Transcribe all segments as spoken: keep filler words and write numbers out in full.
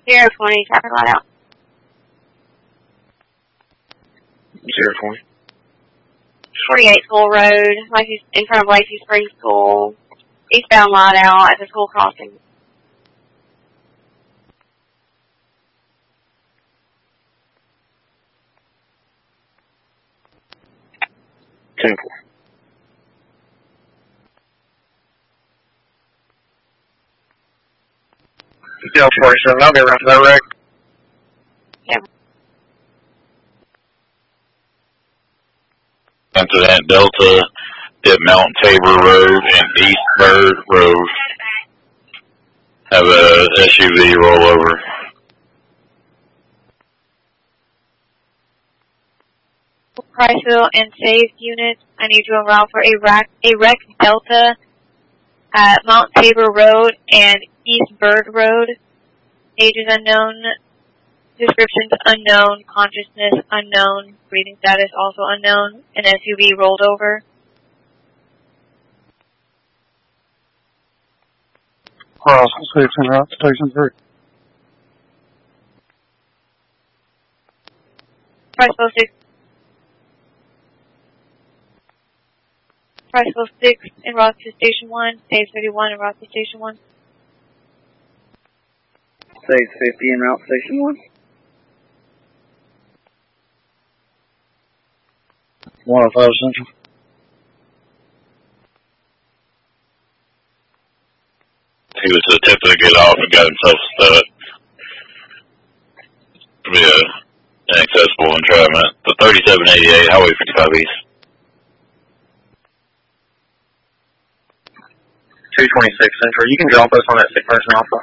Zero twenty, traffic light out. Zero twenty. forty-eight School Road, Lacey, in front of Lacey Springs School. Eastbound light out at the school crossing. ten four. Dell forty-seven, I'll get around to that wreck. Yeah. Incident Delta hit Mount Tabor Road and East Bird Road. Have a S U V roll over. Priceville and Save units, I need you around for a wreck, a wreck Delta at Mount Tabor Road and East Bird Road. Age is unknown, descriptions unknown, consciousness unknown, breathing status also unknown, an S U V rolled over. Cross six and route station three. Priceville six. Priceville six en route to Station one, Save thirty-one en route to Station one. Save fifty en route Station one. one oh five Central. He was attempting to get off and got himself stuck. Yeah, inaccessible entrapment. The thirty-seven eighty-eight, Highway fifty-five East. two twenty-six Central, you can drop us on that sick person alpha.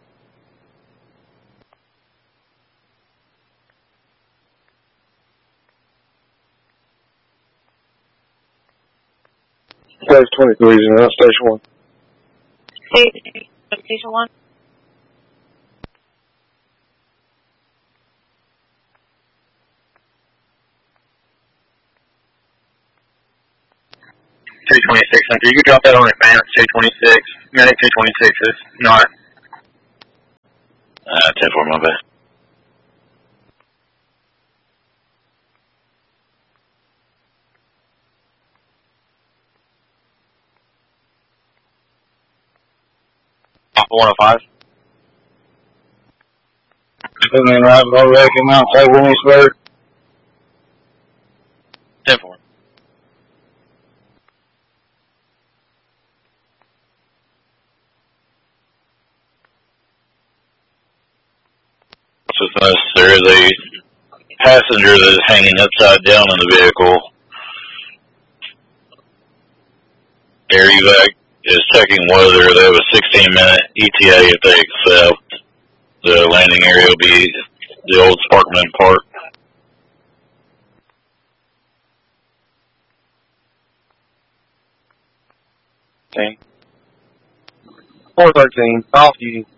Save twenty-three is in Station one. Save Station one. two twenty-six Central, you can drop that on advance, two twenty-six. Medic two twenty-six is not. Uh, ten four, my bad. one oh five. Putting in right below wreck in Mount Tabor and East Bird. ten four. Unless there is a passenger that is hanging upside down in the vehicle. Air evac is checking whether they have a sixteen minute E T A. If they accept, the landing area will be the old Sparkman Park. Okay. four thirteen, off duty.